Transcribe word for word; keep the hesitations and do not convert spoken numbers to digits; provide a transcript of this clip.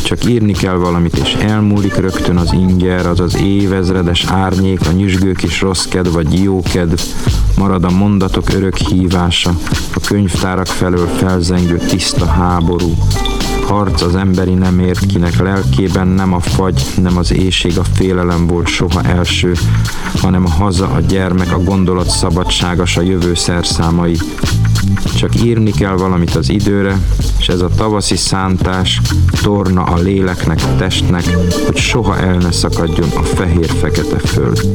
Csak írni kell valamit, és elmúlik rögtön az inger, az az évezredes árnyék, a nyüzsgő kis rossz kedv vagy jó kedv, marad a mondatok örök hívása, a könyvtárak felől felzengő tiszta háború. Harc az emberi nemért, kinek lelkében nem a fagy, nem az éhség, a félelem volt soha első, hanem a haza, a gyermek, a gondolat szabadsága, s a jövő szerszámai. Csak írni kell valamit az időre, és ez a tavaszi szántás torna a léleknek, a testnek, hogy soha el ne szakadjon a fehér-fekete föld.